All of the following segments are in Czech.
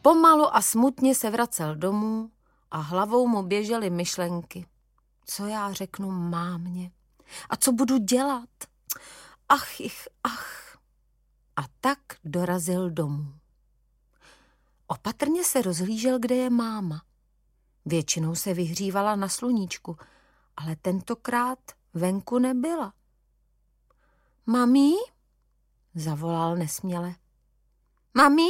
Pomalu a smutně se vracel domů a hlavou mu běžely myšlenky. Co já řeknu mámě? A co budu dělat? Ach. A tak dorazil domů. Opatrně se rozhlížel, kde je máma. Většinou se vyhřívala na sluníčku, ale tentokrát venku nebyla. Mami? Zavolal nesměle. Mami?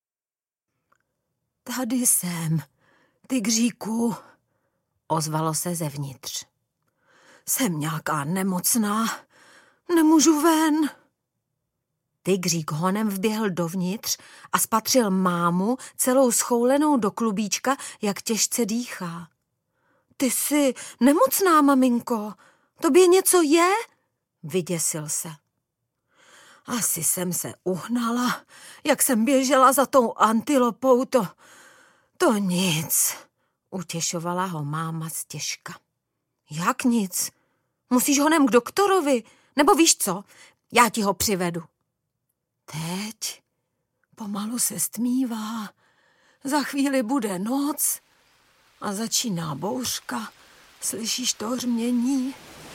Tady jsem, tygříku, ozvalo se zevnitř. Jsem nějaká nemocná, nemůžu ven. Tygřík honem vběhl dovnitř a spatřil mámu celou schoulenou do klubíčka, jak těžce dýchá. Ty jsi nemocná, maminko, tobě něco je? Vyděsil se. Asi jsem se uhnala, jak jsem běžela za tou antilopou, to nic, utěšovala ho máma stěžka. Jak nic? Musíš honem k doktorovi, nebo víš co, já ti ho přivedu. Teď pomalu se stmívá, za chvíli bude noc a začíná bouřka, slyšíš to hřmění?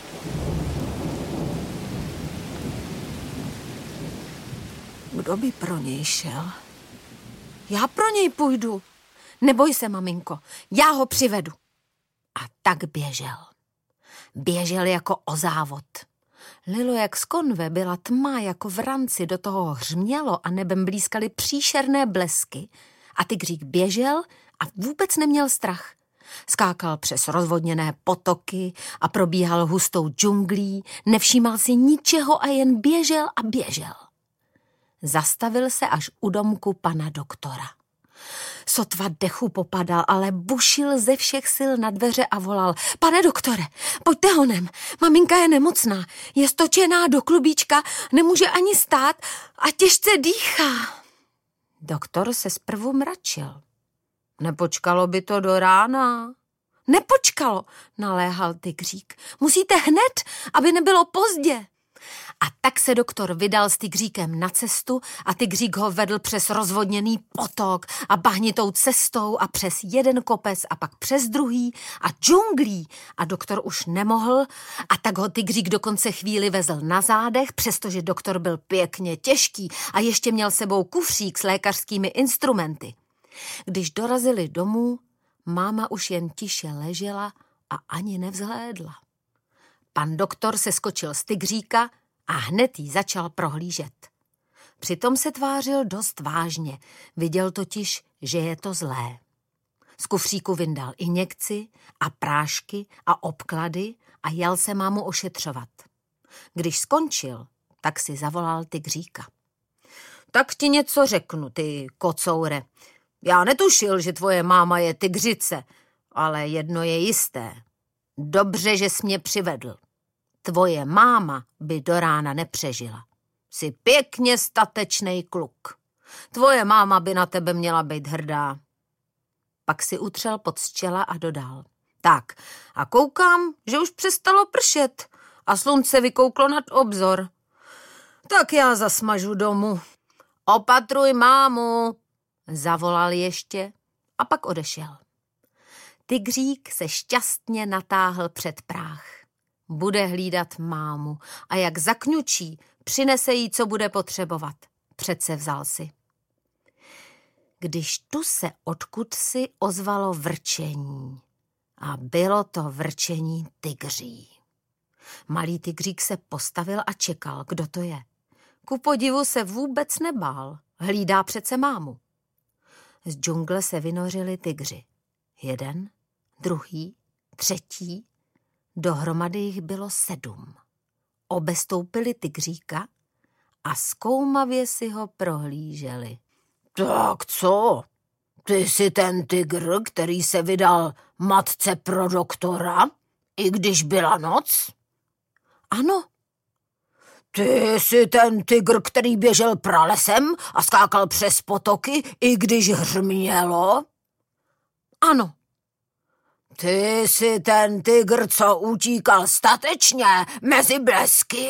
Kdo by pro něj šel? Já pro něj půjdu. Neboj se, maminko, já ho přivedu. A tak běžel. Běžel jako o závod. Lilo jak z konve, byla tma jako v ranci, do toho hřmělo a nebem blízkaly příšerné blesky. A tygřík běžel a vůbec neměl strach. Skákal přes rozvodněné potoky a probíhal hustou džunglí, nevšímal si ničeho a jen běžel a běžel. Zastavil se až u domku pana doktora. Sotva dechu popadal, ale bušil ze všech sil na dveře a volal. Pane doktore, pojďte honem, maminka je nemocná, je stočená do klubíčka, nemůže ani stát a těžce dýchá. Doktor se zprvu mračil. Nepočkalo by to do rána? Nepočkalo, naléhal tygřík. Musíte hned, aby nebylo pozdě. A tak se doktor vydal s tygříkem na cestu a tygřík ho vedl přes rozvodněný potok a bahnitou cestou a přes jeden kopec a pak přes druhý a džunglí a doktor už nemohl a tak ho tygřík dokonce chvíli vezl na zádech, přestože doktor byl pěkně těžký a ještě měl sebou kufřík s lékařskými instrumenty. Když dorazili domů, máma už jen tiše ležela a ani nevzhlédla. Pan doktor se skočil z tygříka a hned jí začal prohlížet. Přitom se tvářil dost vážně, viděl totiž, že je to zlé. Z kufříku vyndal injekci a prášky a obklady a jel se mámu ošetřovat. Když skončil, tak si zavolal tygříka. Tak ti něco řeknu, ty kocoure. Já netušil, že tvoje máma je tygřice, ale jedno je jisté. Dobře, že jsi mě přivedl. Tvoje máma by do rána nepřežila. Jsi pěkně statečnej kluk. Tvoje máma by na tebe měla být hrdá. Pak si utřel pod z čela a dodal. Tak, a koukám, že už přestalo pršet a slunce vykouklo nad obzor. Tak já zasmažu domů. Opatruj mámu, zavolal ještě a pak odešel. Tygřík se šťastně natáhl před práh. Bude hlídat mámu a jak zakňučí, přinese jí, co bude potřebovat. Přece vzal si. Když tu se odkudsi ozvalo vrčení a bylo to vrčení tygří. Malý tygřík se postavil a čekal, kdo to je. Ku podivu se vůbec nebál, hlídá přece mámu. Z džungle se vynořili tygři. Jeden, druhý, třetí, dohromady jich bylo 7. Obestoupili tygříka a zkoumavě si ho prohlíželi. Tak co? Ty jsi ten tygr, který se vydal matce pro doktora, i když byla noc? Ano. Ty jsi ten tygr, který běžel pralesem a skákal přes potoky, i když hřmělo? Ano. Ty jsi ten tygr, co utíkal statečně mezi blesky?